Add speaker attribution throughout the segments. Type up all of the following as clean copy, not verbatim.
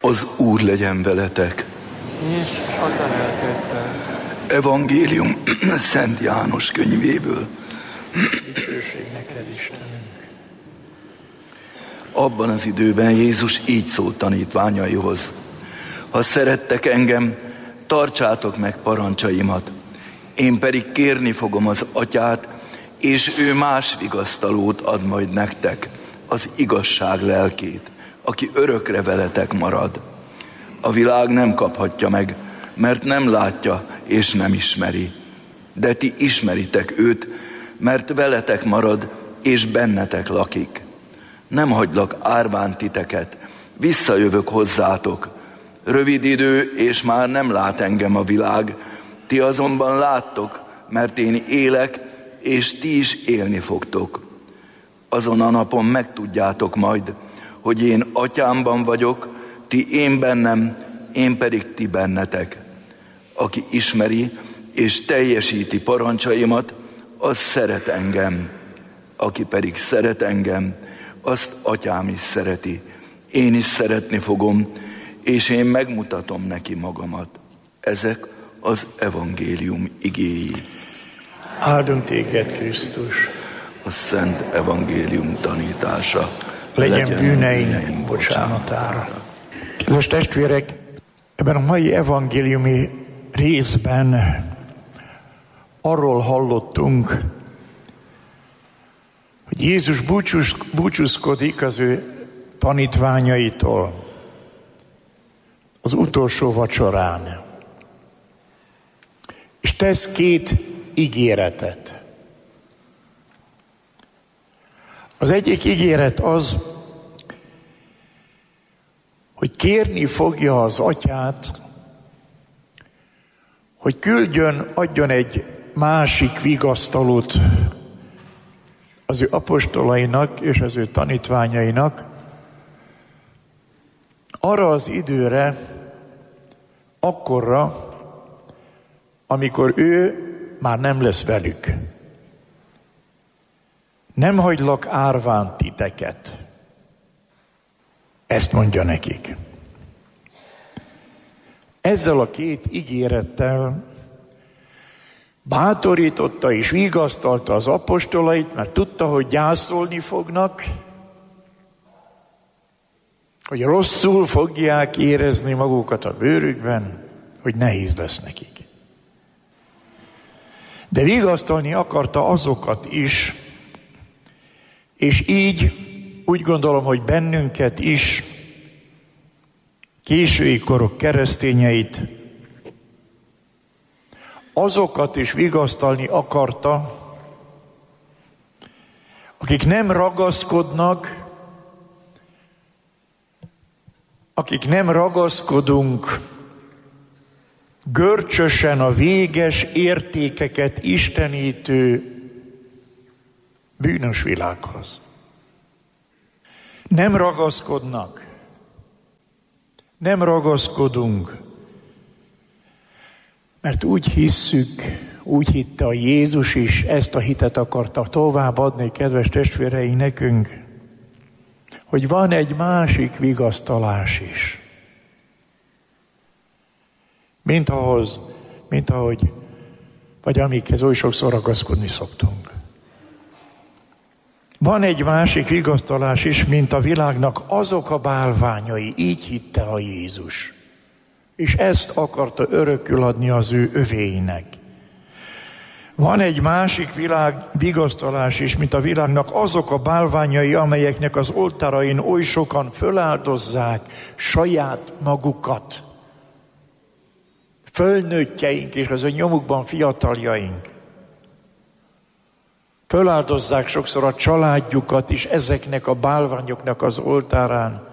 Speaker 1: Az Úr legyen veletek.
Speaker 2: És a te lelkeddel.
Speaker 1: Evangélium Szent János könyvéből.
Speaker 2: Dicsőség neked, Istenünk.
Speaker 1: Abban az időben Jézus így szólt tanítványaihoz: ha szerettek engem, tartsátok meg parancsaimat. Én pedig kérni fogom az Atyát, és ő más vigasztalót ad majd nektek, az igazság lelkét, aki örökre veletek marad. A világ nem kaphatja meg, mert nem látja és nem ismeri. De ti ismeritek őt, mert veletek marad és bennetek lakik. Nem hagylak árván titeket, visszajövök hozzátok. Rövid idő, és már nem lát engem a világ, ti azonban láttok, mert én élek, és ti is élni fogtok. Azon a napon megtudjátok majd, hogy én Atyámban vagyok, ti én bennem, én pedig ti bennetek. Aki ismeri és teljesíti parancsaimat, az szeret engem. Aki pedig szeret engem, azt Atyám is szereti. Én is szeretni fogom, és én megmutatom neki magamat. Ezek az evangélium igéi.
Speaker 2: Áldunk téged, Krisztus.
Speaker 1: A szent evangélium tanítása
Speaker 2: Legyen bűneink bocsánatára. Kedves testvérek, ebben a mai evangéliumi részben arról hallottunk, hogy Jézus búcsúzkodik az ő tanítványaitól az utolsó vacsorán. És tesz két ígéretet. Az egyik ígéret az, hogy kérni fogja az Atyát, hogy adjon egy másik vigasztalót az ő apostolainak és az ő tanítványainak arra az időre, akkorra, amikor ő már nem lesz velük. Nem hagylak árván titeket. Ezt mondja nekik. Ezzel a két ígérettel bátorította és vigasztalta az apostolait, mert tudta, hogy gyászolni fognak, hogy rosszul fogják érezni magukat a bőrükben, hogy nehéz lesz nekik. De vigasztalni akarta azokat is, és így úgy gondolom, hogy bennünket is, késői korok keresztényeit, azokat is vigasztalni akarta, akik nem ragaszkodnak, akik nem ragaszkodunk görcsösen a véges értékeket istenítő bűnös világhoz. Nem ragaszkodnak, nem ragaszkodunk, mert úgy hisszük, úgy hitte a Jézus is, ezt a hitet akarta továbbadni, kedves testvéreink, nekünk, hogy van egy másik vigasztalás is. Mint ahogy, vagy amikhez oly sokszor ragaszkodni szoktunk. Van egy másik vigasztalás is, mint a világnak azok a bálványai, így hitte a Jézus. És ezt akarta örökül adni az ő övéinek. Van egy másik vigasztalás is, mint a világnak azok a bálványai, amelyeknek az oltárain oly sokan föláldozzák saját magukat. Fölnőttjeink és az a nyomukban fiataljaink. Föláldozzák sokszor a családjukat is ezeknek a bálványoknak az oltárán.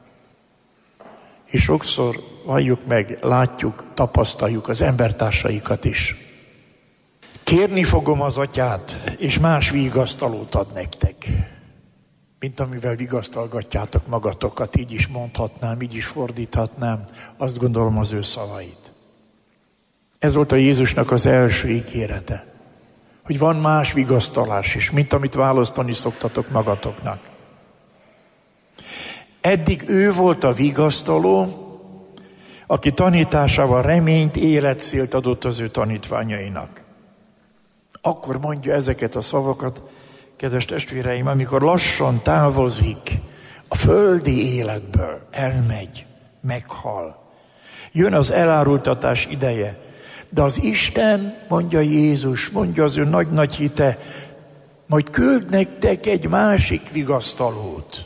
Speaker 2: És sokszor valljuk meg, látjuk, tapasztaljuk az embertársaikat is. Kérni fogom az Atyát, és más vigasztalót ad nektek, mint amivel vigasztalgatjátok magatokat. Így is mondhatnám, így is fordíthatnám, azt gondolom az ő szavait. Ez volt a Jézusnak az első ígérete, hogy van más vigasztalás is, mint amit választani szoktatok magatoknak. Eddig ő volt a vigasztaló, aki tanításával reményt, életcélt adott az ő tanítványainak. Akkor mondja ezeket a szavakat, kedves testvéreim, amikor lassan távozik a földi életből, elmegy, meghal. Jön az elárultatás ideje. De az Isten, mondja Jézus, mondja az ő nagy-nagy hite, majd küld nektek egy másik vigasztalót.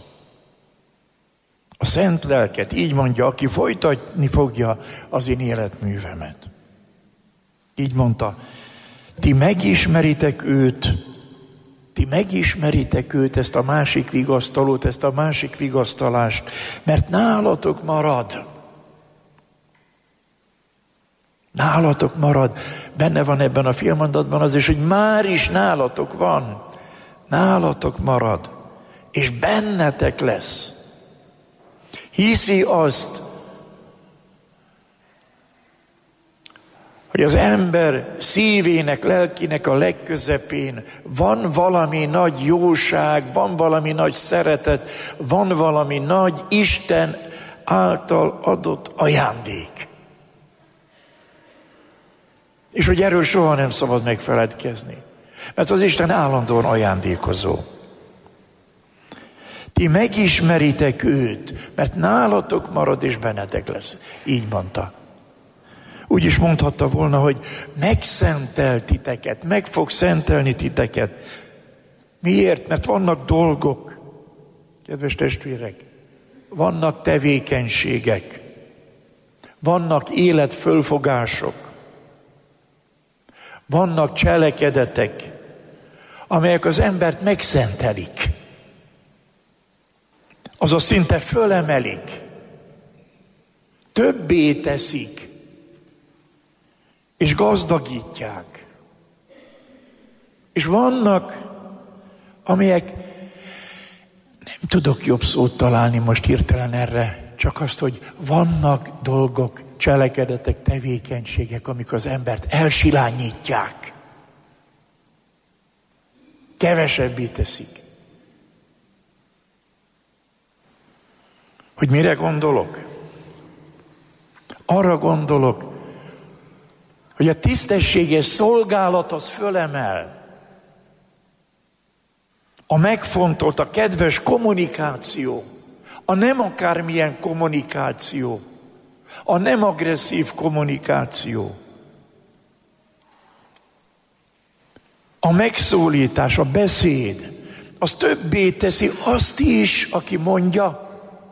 Speaker 2: A Szent Lelket, így mondja, aki folytatni fogja az én életművemet. Így mondta, ti megismeritek őt, ezt a másik vigasztalót, ezt a másik vigasztalást, mert nálatok marad. Nálatok marad. Benne van ebben a félmondatban az is, hogy már is nálatok van. Nálatok marad. És bennetek lesz. Hiszi azt, hogy az ember szívének, lelkinek a legközepén van valami nagy jóság, van valami nagy szeretet, van valami nagy Isten által adott ajándék. És hogy erről soha nem szabad megfeledkezni. Mert az Isten állandóan ajándékozó. Ti megismeritek őt, mert nálatok marad és bennetek lesz. Így mondta. Úgy is mondhatta volna, hogy megszentel titeket, meg fog szentelni titeket. Miért? Mert vannak dolgok, kedves testvérek, vannak tevékenységek, vannak életfölfogások, vannak cselekedetek, amelyek az embert megszentelik. Azaz szinte fölemelik, többé teszik, és gazdagítják. És vannak, amelyek, nem tudok jobb szót találni most hirtelen erre, csak azt, hogy vannak dolgok, cselekedetek, tevékenységek, amik az embert elsilányítják. Kevesebbé teszik. Hogy mire gondolok? Arra gondolok, hogy a tisztességes szolgálat az fölemel. A megfontolt, a kedves kommunikáció, a nem akármilyen kommunikáció, a nem agresszív kommunikáció, a megszólítás, a beszéd, az többé teszi azt is, aki mondja,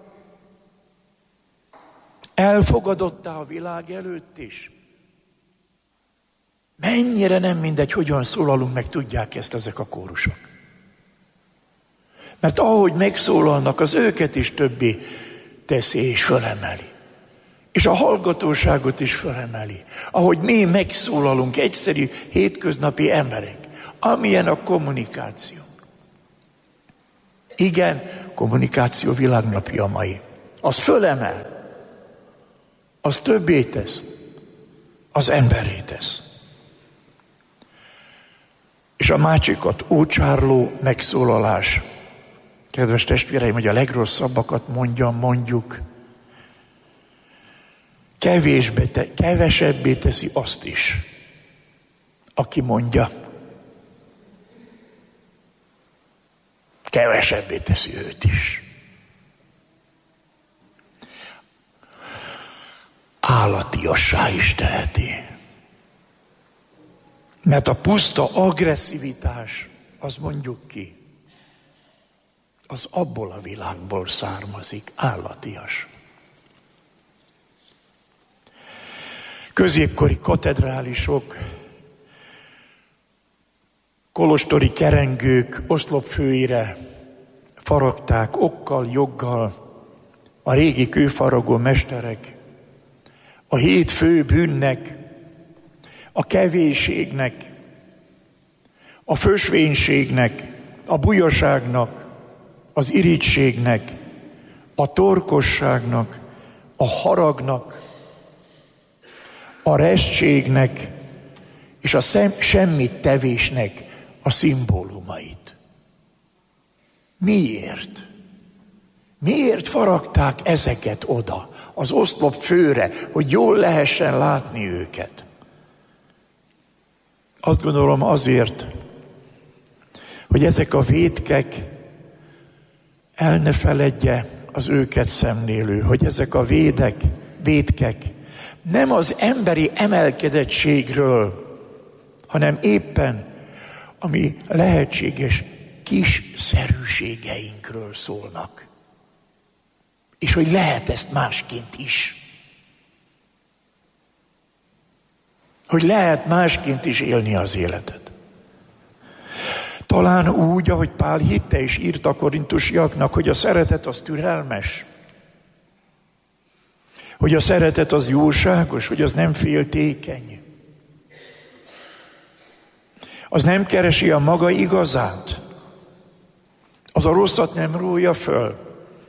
Speaker 2: elfogadottá a világ előtt is. Mennyire nem mindegy, hogyan szólalunk meg, tudják ezt ezek a kórusok. Mert ahogy megszólalnak, az őket is többé teszi és fölemeli. És a hallgatóságot is fölemeli. Ahogy mi megszólalunk, egyszerű, hétköznapi emberek. Amilyen a kommunikáció. Igen, kommunikáció világnapja mai. Az fölemel. Az többé tesz. Az emberé tesz. És a másikat ócsárló megszólalás. Kedves testvéreim, hogy a legrosszabbakat mondjuk, kevesebbé teszi azt is, aki mondja. Kevesebbé teszi őt is. Állatiassá is teheti. Mert a puszta agresszivitás, az mondjuk ki, az abból a világból származik, állatias. Középkori katedrálisok, kolostori kerengők oszlopfőire faragták okkal, joggal a régi kőfaragó mesterek, a 7 fő bűnnek, a kevésségnek, a fösvénységnek, a bujaságnak, az irítségnek, a torkosságnak, a haragnak, a restségnek és a semmit tevésnek a szimbólumait. Miért? Miért faragták ezeket oda, az oszlop főre, hogy jól lehessen látni őket? Azt gondolom azért, hogy ezek a vétkek el ne feledje az őket szemlélő, hogy ezek a vétkek nem az emberi emelkedettségről, hanem éppen a mi lehetséges kisszerűségeinkről szólnak. És hogy lehet ezt másként is. Hogy lehet másként is élni az életet. Talán úgy, ahogy Pál hitte és írta a korintusiaknak, hogy a szeretet az türelmes. Hogy a szeretet az jóságos, hogy az nem féltékeny. Az nem keresi a maga igazát. Az a rosszat nem rója föl.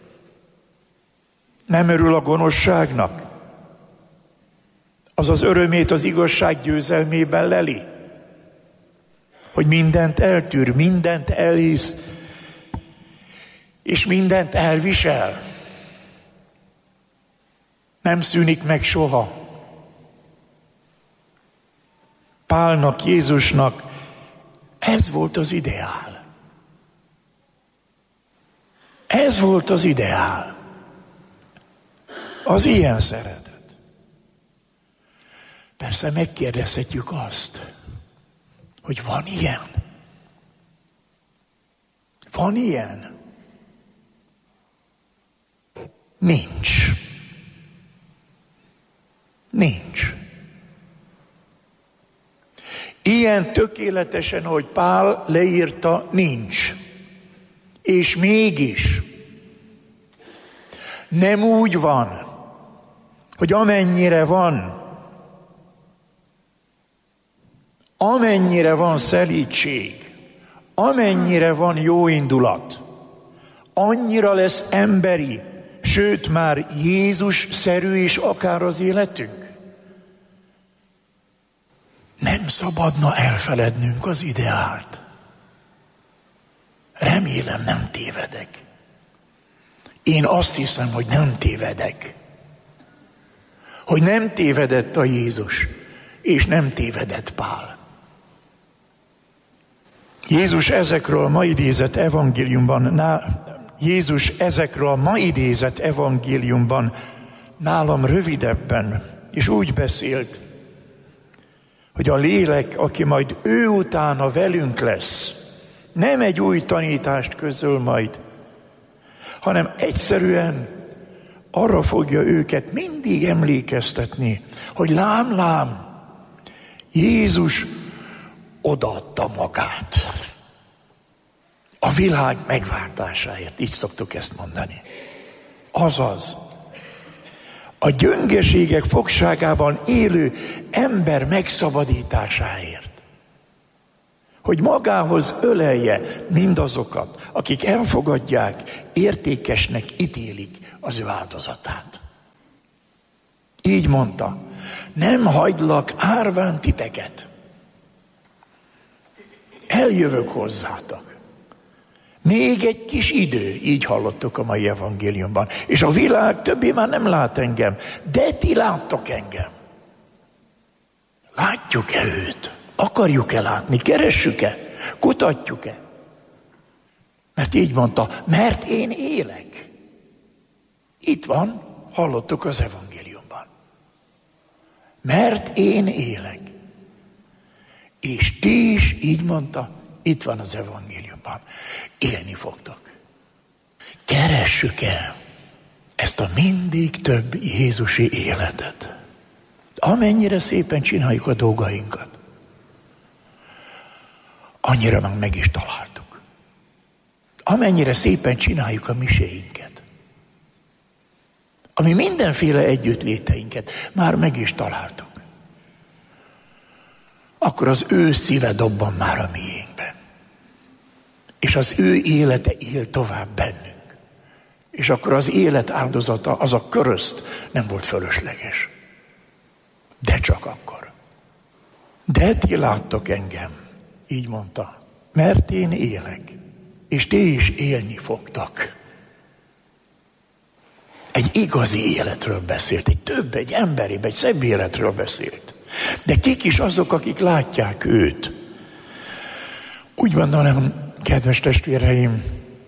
Speaker 2: Nem örül a gonoszságnak. Az az örömét az igazság győzelmében leli. Hogy mindent eltűr, mindent elhisz, és mindent elvisel. Nem szűnik meg soha. Pálnak, Jézusnak ez volt az ideál. Ez volt az ideál. Az ilyen szeretet. Persze megkérdezhetjük azt, hogy van ilyen? Van ilyen? Nincs. Nincs. Ilyen tökéletesen, ahogy Pál leírta, nincs. És mégis nem úgy van, hogy amennyire van szelídség, amennyire van jó indulat, annyira lesz emberi, sőt már Jézus-szerű is akár az életünk. Nem szabadna elfelednünk az ideált. Remélem, nem tévedek. Én azt hiszem, hogy nem tévedek. Hogy nem tévedett a Jézus, és nem tévedett Pál. Jézus ezekről a ma idézett evangéliumban nálam rövidebben, és úgy beszélt, hogy a lélek, aki majd ő utána velünk lesz, nem egy új tanítást közöl majd, hanem egyszerűen arra fogja őket mindig emlékeztetni, hogy lám, Jézus odaadta magát a világ megváltásáért. Így szoktuk ezt mondani. Azaz, a gyöngeségek fogságában élő ember megszabadításáért. Hogy magához ölelje mindazokat, akik elfogadják, értékesnek ítélik az ő áldozatát. Így mondta, nem hagylak árván titeket. Eljövök hozzátok. Még egy kis idő, így hallottuk a mai evangéliumban. És a világ többé már nem lát engem, de ti láttok engem. Látjuk-e őt? Akarjuk-e látni? Keressük-e? Kutatjuk-e? Mert így mondta, mert én élek. Itt van, hallottuk az evangéliumban. Mert én élek. És ti is, így mondta, itt van az evangéliumban. Élni fogtok. Keressük-e ezt a mindig több jézusi életet? Amennyire szépen csináljuk a dolgainkat, annyira meg is találtuk. Amennyire szépen csináljuk a miséinket, ami mindenféle együttléteinket, már meg is találtuk. Akkor az ő szíve dobban már a miénkben. És az ő élete él tovább bennünk. És akkor az élet áldozata, az a körözt nem volt fölösleges. De csak akkor. De ti láttok engem, így mondta, mert én élek, és ti is élni fogtok. Egy igazi életről beszélt, egy emberibb, egy szebb életről beszélt. De kik is azok, akik látják őt? Úgy gondolom, kedves testvéreim,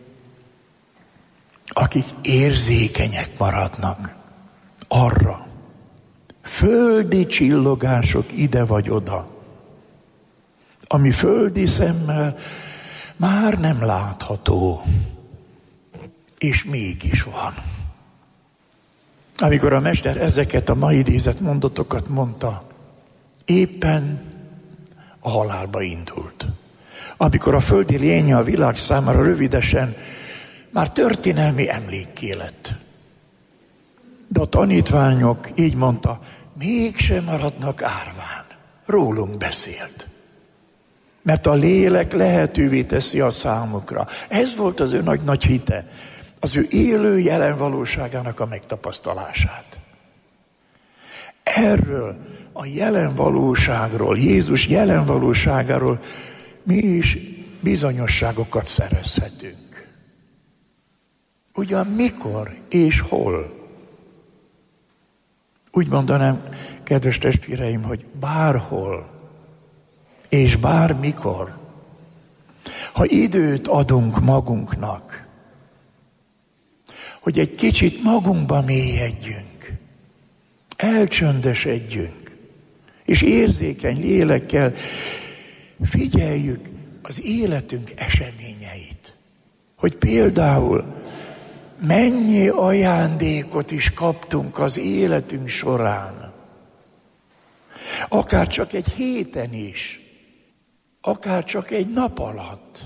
Speaker 2: akik érzékenyek maradnak arra, földi csillogások ide vagy oda, ami földi szemmel már nem látható, és mégis van. Amikor a mester ezeket a ma idézett mondatokat mondta, éppen a halálba indult. Amikor a földi lénye a világ számára rövidesen már történelmi emlékké lett. De a tanítványok, így mondta, mégsem maradnak árván. Rólunk beszélt. Mert a lélek lehetővé teszi a számukra. Ez volt az ő nagy hite. Az ő élő jelen valóságának a megtapasztalását. Erről a jelen valóságról, Jézus jelen valóságáról mi is bizonyosságokat szerezhetünk. Ugyan mikor és hol? Úgy mondanám, kedves testvéreim, hogy bárhol és bármikor, ha időt adunk magunknak, hogy egy kicsit magunkba mélyedjünk, elcsöndesedjünk, és érzékeny lélekkel figyeljük az életünk eseményeit. Hogy például mennyi ajándékot is kaptunk az életünk során. Akár csak egy héten is, akár csak egy nap alatt.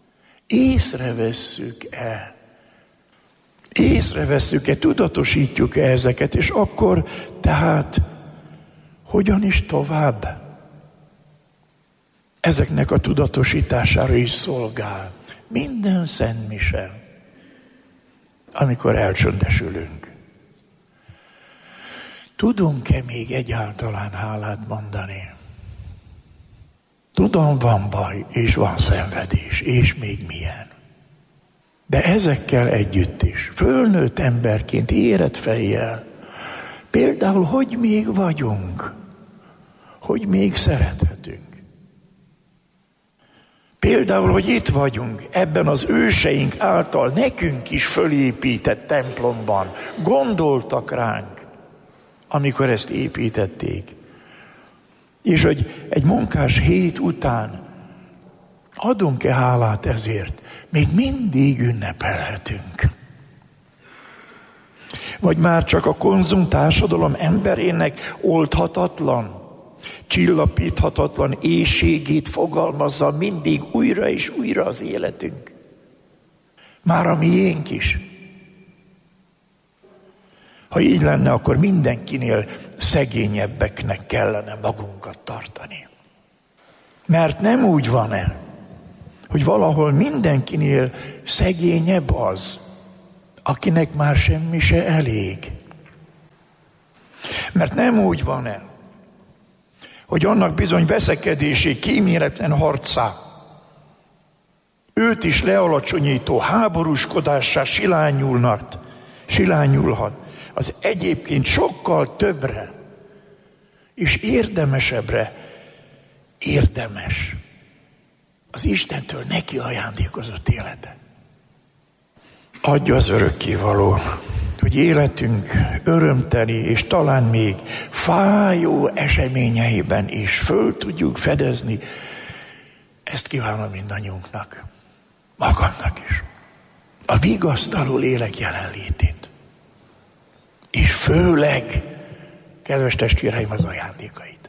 Speaker 2: Észrevesszük-e, tudatosítjuk-e ezeket, és akkor tehát hogyan is tovább? Ezeknek a tudatosítására is szolgál minden szentmise, amikor elcsöndesülünk. Tudunk-e még egyáltalán hálát mondani? Tudom, van baj, és van szenvedés, és még milyen. De ezekkel együtt is, fölnőtt emberként, érett fejjel, például, hogy még vagyunk, hogy még szerethetünk. Például, hogy itt vagyunk, ebben az őseink által nekünk is fölépített templomban. Gondoltak ránk, amikor ezt építették. És hogy egy munkás hét után adunk-e hálát ezért? Még mindig ünnepelhetünk. Vagy már csak a konzum társadalom emberének oldhatatlan, csillapíthatatlan éhségét fogalmazza mindig újra és újra az életünk. Már a miénk is. Ha így lenne, akkor mindenkinél szegényebbeknek kellene magunkat tartani. Mert nem úgy van-e, hogy valahol mindenkinél szegényebb az, akinek már semmi se elég. Mert nem úgy van-e, hogy annak bizony veszekedésé, kíméletlen harcá, őt is lealacsonyító háborúskodássá silányulhat az egyébként sokkal többre és érdemesebbre érdemes az Istentől neki ajándékozott élete. Adja az örökkévaló, hogy életünk örömteli és talán még fájó eseményeiben is föl tudjuk fedezni. Ezt kívánom mindannyiunknak, magamnak is. A vigasztaló lélek jelenlétét. És főleg, kedves testvéreim, az ajándékait.